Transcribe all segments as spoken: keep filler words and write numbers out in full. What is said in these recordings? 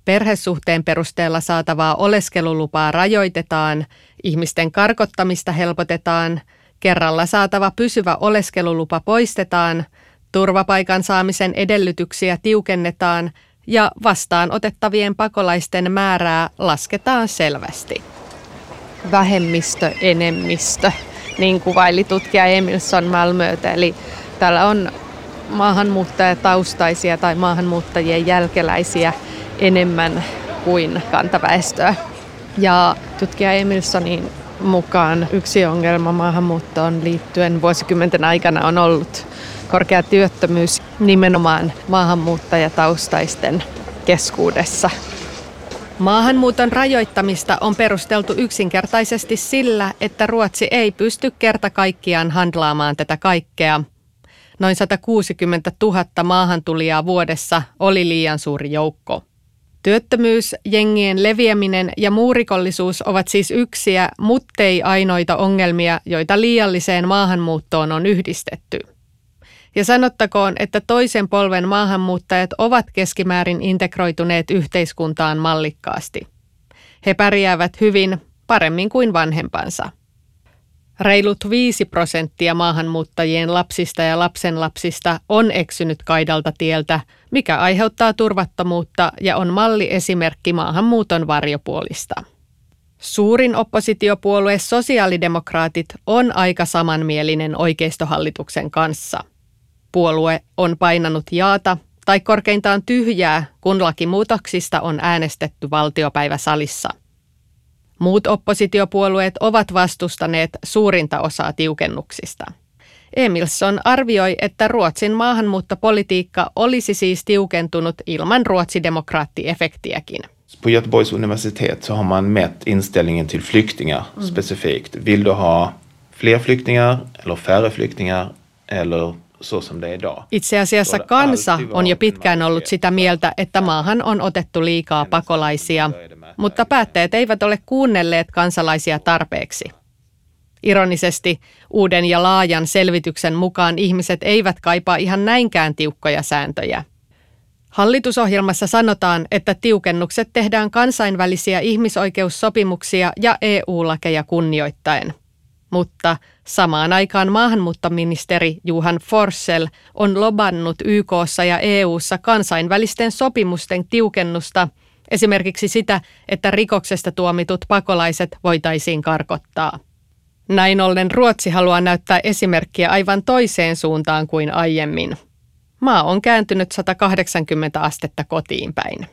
Perhesuhteen perusteella saatavaa oleskelulupaa rajoitetaan, ihmisten karkottamista helpotetaan, kerralla saatava pysyvä oleskelulupa poistetaan, turvapaikan saamisen edellytyksiä tiukennetaan ja vastaanotettavien pakolaisten määrää lasketaan selvästi. Vähemmistö, enemmistö, niin kuvaili tutkija Emilsson Malmötä, eli täällä on maahanmuuttajataustaisia tai maahanmuuttajien jälkeläisiä enemmän kuin kantaväestöä. Ja tutkija Emilssonin mukaan yksi ongelma maahanmuuttoon liittyen vuosikymmenten aikana on ollut korkea työttömyys nimenomaan maahanmuuttajataustaisten keskuudessa. Maahanmuuton rajoittamista on perusteltu yksinkertaisesti sillä, että Ruotsi ei pysty kerta kaikkiaan handlaamaan tätä kaikkea. Noin satakuusikymmentätuhatta maahantulijaa vuodessa oli liian suuri joukko. Työttömyys, jengien leviäminen ja muurikollisuus ovat siis yksiä, muttei ainoita ongelmia, joita liialliseen maahanmuuttoon on yhdistetty. Ja sanottakoon, että toisen polven maahanmuuttajat ovat keskimäärin integroituneet yhteiskuntaan mallikkaasti. He pärjäävät hyvin, paremmin kuin vanhempansa. Reilut viisi prosenttia maahanmuuttajien lapsista ja lapsenlapsista on eksynyt kaidalta tieltä, mikä aiheuttaa turvattomuutta ja on malliesimerkki maahanmuuton varjopuolista. Suurin oppositiopuolue sosiaalidemokraatit on aika samanmielinen oikeistohallituksen kanssa. Puolue on painanut jaata tai korkeintaan tyhjää, kun lakimuutoksista on äänestetty valtiopäiväsalissa. Muut oppositiopuolueet ovat vastustaneet suurinta osaa tiukennuksista. Emilsson arvioi, että Ruotsin maahanmuuttopolitiikka olisi siis tiukentunut ilman ruotsidemokraattiefektiäkin. På Göteborgs universitet så har man mätt inställningen till flyktingar mm. specifikt. Vill du ha fler flyktingar eller färre flyktingar eller så som det är idag? Itse asiassa kansa on jo pitkään ollut sitä mieltä, että maahan on otettu liikaa pakolaisia, mutta päättäjät eivät ole kuunnelleet kansalaisia tarpeeksi. Ironisesti uuden ja laajan selvityksen mukaan ihmiset eivät kaipaa ihan näinkään tiukkoja sääntöjä. Hallitusohjelmassa sanotaan, että tiukennukset tehdään kansainvälisiä ihmisoikeussopimuksia ja E U-lakeja kunnioittaen. Mutta samaan aikaan maahanmuuttoministeri Johan Forssell on lobannut Y K:ssa ja E U:ssa kansainvälisten sopimusten tiukennusta, esimerkiksi sitä, että rikoksesta tuomitut pakolaiset voitaisiin karkottaa. Näin ollen Ruotsi haluaa näyttää esimerkkiä aivan toiseen suuntaan kuin aiemmin. Maa on kääntynyt sata kahdeksankymmentä astetta kotiin päin.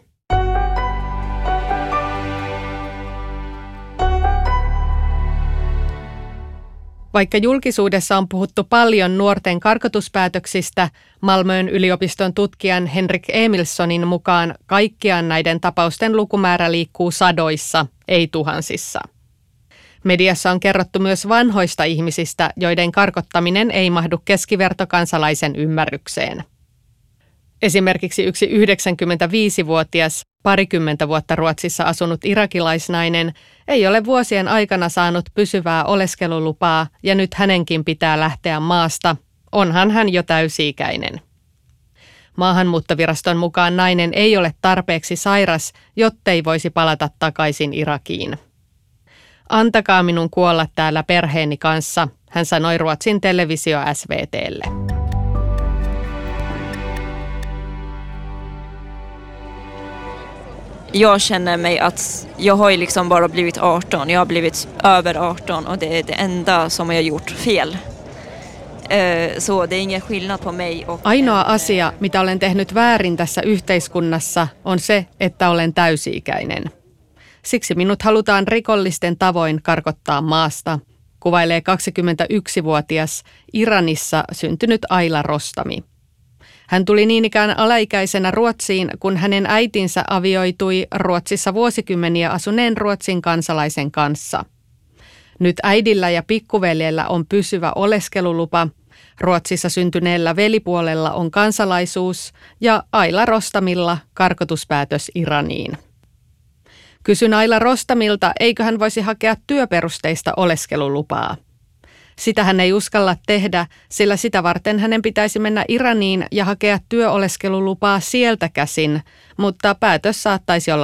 Vaikka julkisuudessa on puhuttu paljon nuorten karkotuspäätöksistä, Malmön yliopiston tutkijan Henrik Emilssonin mukaan kaikkiaan näiden tapausten lukumäärä liikkuu sadoissa, ei tuhansissa. Mediassa on kerrottu myös vanhoista ihmisistä, joiden karkottaminen ei mahdu keskivertokansalaisen ymmärrykseen. Esimerkiksi yksi yhdeksänkymmentäviisivuotias, parikymmentä vuotta Ruotsissa asunut irakilaisnainen ei ole vuosien aikana saanut pysyvää oleskelulupaa ja nyt hänenkin pitää lähteä maasta, onhan hän jo täysi-ikäinen. Maahanmuuttoviraston mukaan nainen ei ole tarpeeksi sairas, jottei voisi palata takaisin Irakiin. Antakaa minun kuolla täällä perheeni kanssa, hän sanoi Ruotsin televisio S V T:lle. Jag känner mig att jag har liksom bara blivit arton. Jag har blivit över arton och det är det enda som jag har gjort fel. Så det är ingen skillnad på mig och... Ainoa asia, mitä olen tehnyt väärin tässä yhteiskunnassa, on se, että olen täysi-ikäinen. Siksi minut halutaan rikollisten tavoin karkottaa maasta, kuvailee kaksikymmentäyksivuotias Iranissa syntynyt Ayla Rostami. Hän tuli niin ikään alaikäisenä Ruotsiin, kun hänen äitinsä avioitui Ruotsissa vuosikymmeniä asuneen Ruotsin kansalaisen kanssa. Nyt äidillä ja pikkuveljellä on pysyvä oleskelulupa, Ruotsissa syntyneellä velipuolella on kansalaisuus ja Ayla Rostamilla karkotuspäätös Iraniin. Kysyn Ayla Rostamilta, eikö hän voisi hakea työperusteista oleskelulupaa. Sitä hän ei uskalla tehdä, sillä sitä varten hänen pitäisi mennä Iraniin ja hakea työoleskelulupaa sieltä käsin, mutta päätös saattaisi olla